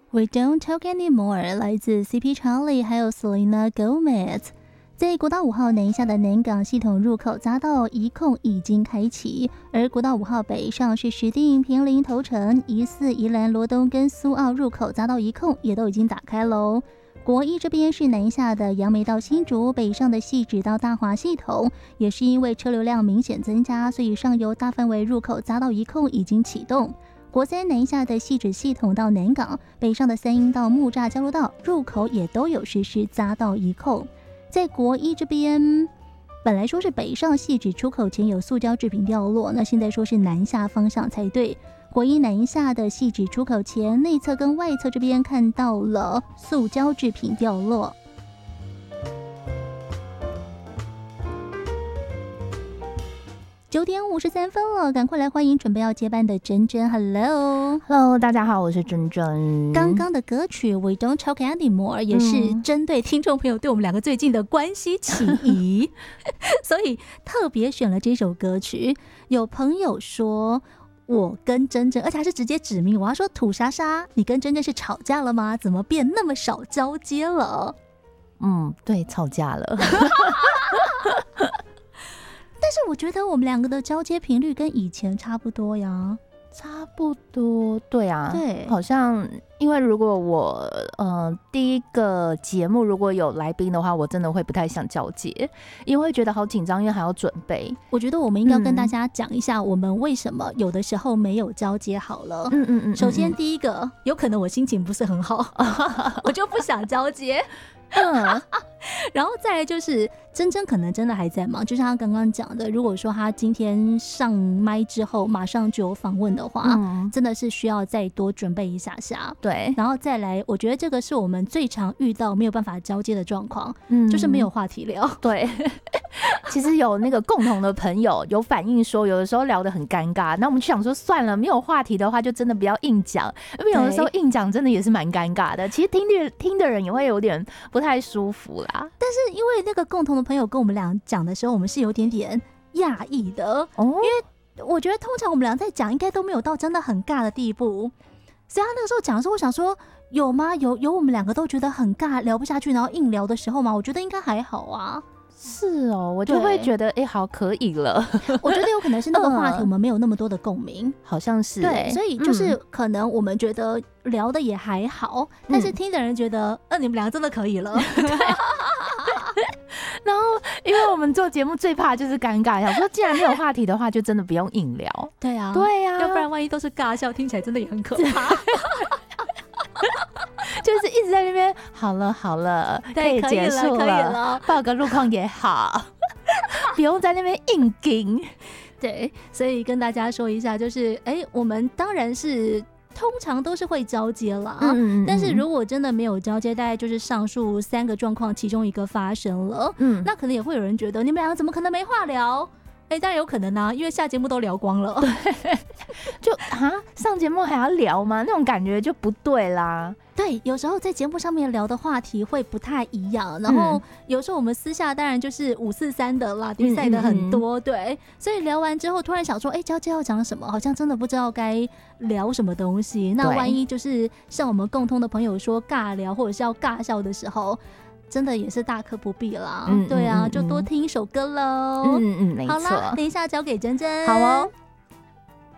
We Don't Talk Anymore 来自 CP Charlie 还有 Selena Gomez。在国道5号南下的南港系统入口匝道一控已经开启，而国道5号北上是石碇、坪林、头城、宜4、宜兰、罗东跟苏澳入口匝道一控也都已经打开喽。国一这边是南下的杨梅到新竹，北上的汐止到大华系统，也是因为车流量明显增加，所以上游大范围入口匝道一控已经启动。国三南下的汐止系统到南港，北上的三鶯到木栅交流道入口也都有实施匝道一控。在国一这边，本来说是北上汐止出口前有塑胶制品掉落，那现在说是南下方向才对。国一南下的汐止出口前内侧跟外侧这边看到了塑胶制品掉落。9点53分了，赶快来欢迎准备要接班的珍珍。Hello， 大家好，我是珍珍。 刚刚的歌曲 We Don't Talk Anymore 也是针对听众朋友对我们两个最近的关系起疑，所以特别选了这首歌曲。有朋友说我跟珍珍，而且还是直接指名，我要说土莎莎，你跟珍珍是吵架了吗？怎么变那么少交接了？ 对，吵架了。 但是我觉得我们两个的交接频率跟以前差不多呀。 差不多，对啊， 对， 好像因为如果我第一个节目如果有来宾的话，我真的会不太想交接，因为会觉得好紧张，因为还要准备。 我觉得我们应该跟大家讲一下，我们为什么有的时候没有交接好了。首先第一个，有可能我心情不是很好，我就不想交接。然后再来就是珍珍可能真的还在忙，就像他刚刚讲的，如果说他今天上麦之后马上就有访问的话，真的是需要再多准备一下下。 对， 然后再来，我觉得这个是我们最常遇到没有办法交接的状况，就是没有话题聊。 对，其实有那个共同的朋友有反映说，有的时候聊得很尴尬，那我们就想说算了，没有话题的话就真的不要硬讲，因为有的时候硬讲真的也是蛮尴尬的，其实听的人也会有点不太舒服啦。 但是因为那个共同的朋友跟我们俩讲的时候，我们是有点讶异的，因为我觉得通常我们俩在讲应该都没有到真的很尬的地步，所以他那个时候讲的时候，我想说有吗？有我们两个都觉得很尬聊不下去然后硬聊的时候吗？我觉得应该还好啊。 是哦，我就会觉得好可以了。 我觉得有可能是那个话题我们没有那么多的共鸣， 好像是对，所以就是可能我们觉得聊的也还好，但是听的人觉得你们两个真的可以了。 然后因为我们做节目最怕就是尴尬，想说既然没有话题的话就真的不用硬聊。 对啊， 要不然万一都是尬笑，听起来真的也很可怕。 就是一直在那边好了可以结束了，报个路况也好。不用在那边硬盯。 对，所以跟大家说一下，就是我们当然是通常都是会交接啦，但是如果真的没有交接，大概就是上述3个状况其中一个发生了，那可能也会有人觉得你们两个怎么可能没话聊？当然有可能啊，因为下节目都聊光了。 对，就上节目还要聊吗？那种感觉就不对啦。 对，有时候在节目上面聊的话题会不太一样，然后有时候我们私下当然就是543的啦，比赛的很多，对，所以聊完之后突然想说，交接要讲什么，好像真的不知道该聊什么东西。那万一就是像我们共同的朋友说尬聊或者是要尬笑的时候，真的也是大可不必啦。对啊，就多听一首歌喽。 没错。 好啦，等一下交给珍珍。 好哦。